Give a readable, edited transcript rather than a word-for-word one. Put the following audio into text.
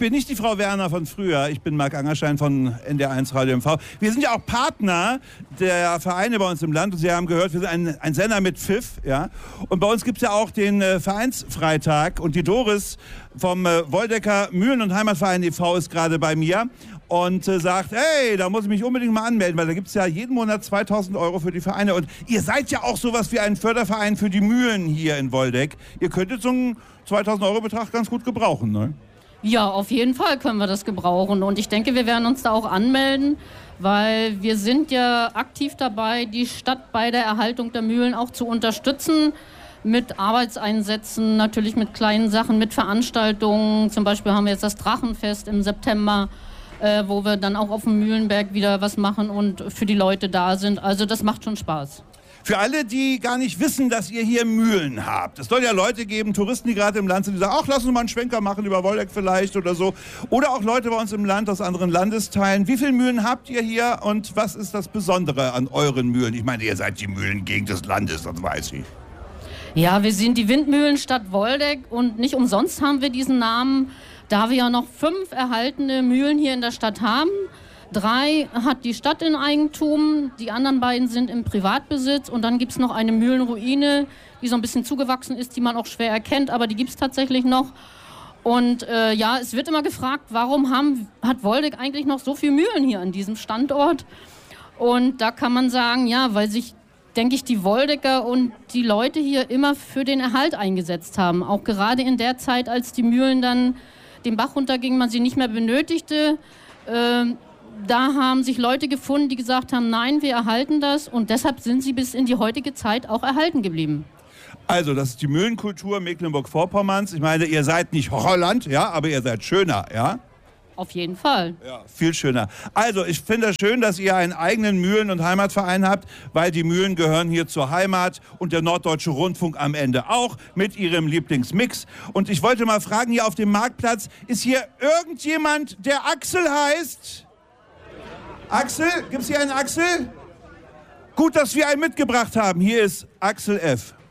bin nicht die Frau Werner von früher. Ich bin Marc Angerstein von NDR1 Radio MV. Wir sind ja auch Partner der Vereine bei uns im Land. Und Sie haben gehört, wir sind ein Sender mit Pfiff. Ja? Und bei uns gibt es ja auch den Vereinsfreitag. Und die Doris vom Woldecker Mühlen- und Heimatverein e.V. ist gerade bei mir und sagt, hey, da muss ich mich unbedingt mal anmelden, weil da gibt es ja jeden Monat 2.000 € für die Vereine. Und ihr seid ja auch sowas wie ein Förderverein für die Mühlen hier in Woldeck. Ihr könntet so einen 2.000 € Betrag ganz gut gebrauchen, ne? Ja, auf jeden Fall können wir das gebrauchen. Und ich denke, wir werden uns da auch anmelden, weil wir sind ja aktiv dabei, die Stadt bei der Erhaltung der Mühlen auch zu unterstützen. Mit Arbeitseinsätzen, natürlich mit kleinen Sachen, mit Veranstaltungen. Zum Beispiel haben wir jetzt das Drachenfest im September, wo wir dann auch auf dem Mühlenberg wieder was machen und für die Leute da sind. Also das macht schon Spaß. Für alle, die gar nicht wissen, dass ihr hier Mühlen habt. Es soll ja Leute geben, Touristen, die gerade im Land sind, die sagen, ach, lass uns mal einen Schwenker machen über Woldeck vielleicht oder so. Oder auch Leute bei uns im Land aus anderen Landesteilen. Wie viele Mühlen habt ihr hier und was ist das Besondere an euren Mühlen? Ich meine, ihr seid die Mühlengegend des Landes, das weiß ich. Ja, wir sind die Windmühlenstadt Woldeck und nicht umsonst haben wir diesen Namen, da wir ja noch 5 erhaltene Mühlen hier in der Stadt haben. 3 hat die Stadt in Eigentum, die anderen beiden sind im Privatbesitz und dann gibt es noch eine Mühlenruine, die so ein bisschen zugewachsen ist, die man auch schwer erkennt, aber die gibt es tatsächlich noch. Und ja, es wird immer gefragt, warum hat Woldeck eigentlich noch so viele Mühlen hier an diesem Standort? Und da kann man sagen, ja, weil sich, denke ich, die Woldecker und die Leute hier immer für den Erhalt eingesetzt haben. Auch gerade in der Zeit, als die Mühlen dann den Bach runtergingen, man sie nicht mehr benötigte, da haben sich Leute gefunden, die gesagt haben, nein, wir erhalten das und deshalb sind sie bis in die heutige Zeit auch erhalten geblieben. Also, das ist die Mühlenkultur Mecklenburg-Vorpommerns. Ich meine, ihr seid nicht Holland, ja, aber ihr seid schöner, ja? Auf jeden Fall. Ja, viel schöner. Also, ich finde es schön, dass ihr einen eigenen Mühlen- und Heimatverein habt, weil die Mühlen gehören hier zur Heimat und der Norddeutsche Rundfunk am Ende auch mit ihrem Lieblingsmix. Und ich wollte mal fragen, hier auf dem Marktplatz, ist hier irgendjemand, der Axel heißt? Axel? Gibt's hier einen Axel? Gut, dass wir einen mitgebracht haben. Hier ist Axel F.